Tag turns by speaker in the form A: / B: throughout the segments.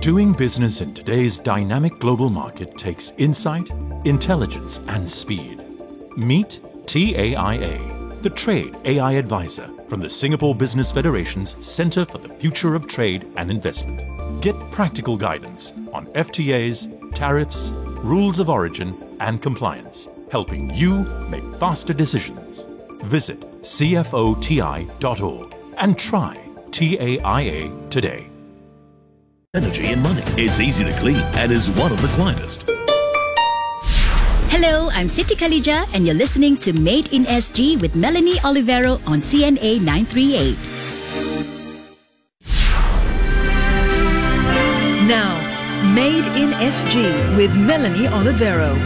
A: Doing business in today's dynamic global market takes insight, intelligence, and speed. Meet TAIA, the Trade AI Advisor from the Singapore Business Federation's Centre for the Future of Trade and Investment. Get practical guidance on FTAs, tariffs, rules of origin, and compliance, helping you make faster decisions. Visit cfoti.org and try TAIA today.
B: Energy and money. It's easy to clean and is one of the quietest.
C: Hello, I'm Siti Khalija and you're listening to Made in SG with Melanie Olivero on CNA 938.
D: Now, Made in SG with Melanie Olivero.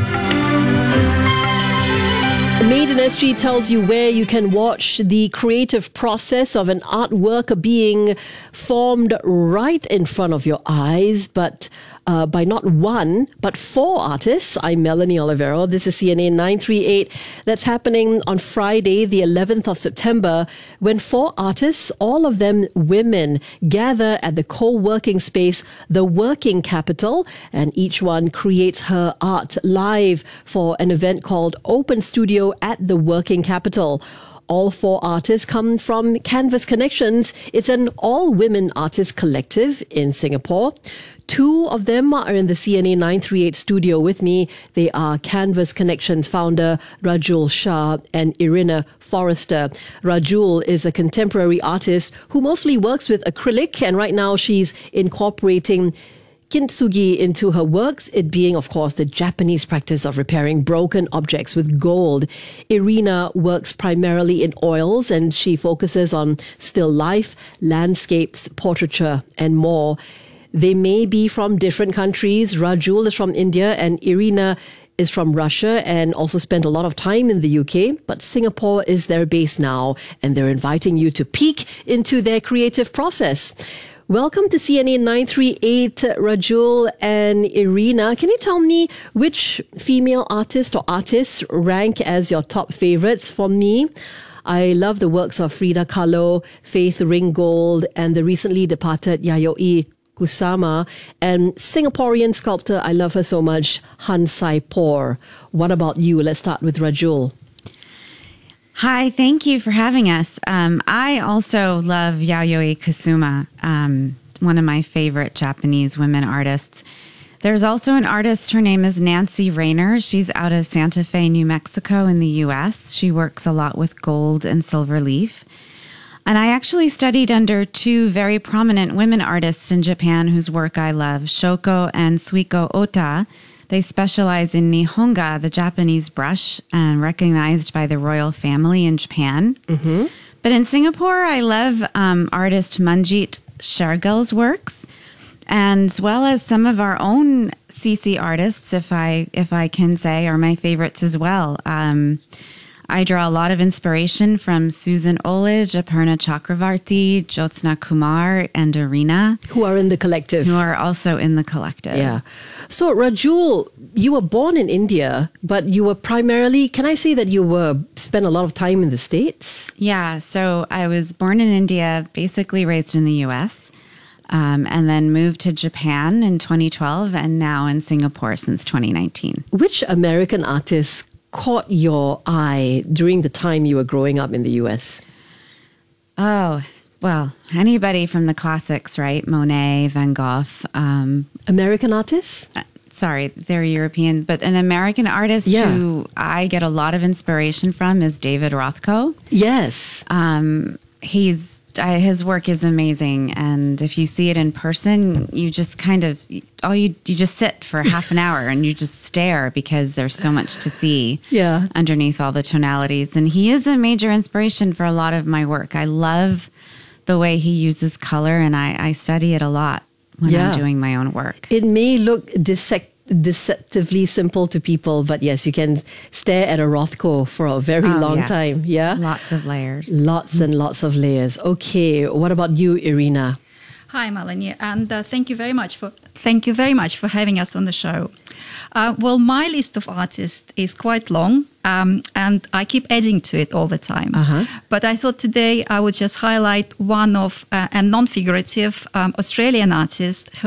E: Made in SG tells you where you can watch the creative process of an artwork being formed right in front of your eyes, but by not one, but four artists. I'm Melanie Olivero. This is CNA 938. That's happening on Friday, the 11th of September, when four artists, all of them women, gather at the co-working space, The Working Capital, and each one creates her art live for an event called Open Studio at The Working Capital. All four artists come from Canvas Connections. It's an all-women artist collective in Singapore. Two of them are in the CNA 938 studio with me. They are Canvas Connections founder Rajul Shah and Irina Forrester. Rajul is a contemporary artist who mostly works with acrylic, and right now she's incorporating kintsugi into her works, it being, of course, the Japanese practice of repairing broken objects with gold. Irina works primarily in oils, and she focuses on still life, landscapes, portraiture, and more. They may be from different countries. Rajul is from India and Irina is from Russia and also spent a lot of time in the UK, but Singapore is their base now, and they're inviting you to peek into their creative process. Welcome to CNA 938, Rajul and Irina. Can you tell me which female artist or artists rank as your top favorites? For me, I love the works of Frida Kahlo, Faith Ringgold, and the recently departed Yayoi Kusama, and Singaporean sculptor, I love her so much, Han Sai-por. What about you? Let's start with Rajul.
F: Hi, thank you for having us. I also love Yayoi Kusama, one of my favorite Japanese women artists. There's also an artist, her name is Nancy Rayner. She's out of Santa Fe, New Mexico in the U.S. She works a lot with gold and silver leaf. And I actually studied under two very prominent women artists in Japan whose work I love, Shoko and Suiko Ota. They specialize in Nihonga, the Japanese brush, and recognized by the royal family in Japan. Mm-hmm. But in Singapore, I love artist Manjit Shergill's works, and as well as some of our own CC artists, if I can say, are my favorites as well. I draw a lot of inspiration from Susan Olage, Aparna Chakravarti, Jyotsna Kumar, and Irina.
E: Who are in the collective.
F: Who are also in the collective.
E: Yeah. So, Rajul, you were born in India, but you were primarily, can I say that you spent a lot of time in the States?
F: Yeah. So I was born in India, basically raised in the U.S., and then moved to Japan in 2012, and now in Singapore since 2019.
E: Which American artists caught your eye during the time you were growing up in the U.S.?
F: Oh, well, anybody from the classics, right? Monet, Van Gogh.
E: American artists?
F: Sorry, they're European. But an American artist who I get a lot of inspiration from is David Rothko.
E: Yes.
F: His work is amazing, and if you see it in person, you just you just sit for half an hour and you just stare because there's so much to see underneath all the tonalities. And he is a major inspiration for a lot of my work. I love the way he uses color, and I study it a lot when I'm doing my own work.
E: It may look deceptively simple to people, but yes, you can stare at a Rothko for a very long time. Yeah,
F: lots of layers,
E: lots and lots of layers. Okay, what about you, Irina?
G: Hi, Melanie, and thank you very much for having us on the show. Well, my list of artists is quite long, and I keep adding to it all the time. But I thought today I would just highlight one of a non-figurative Australian artist.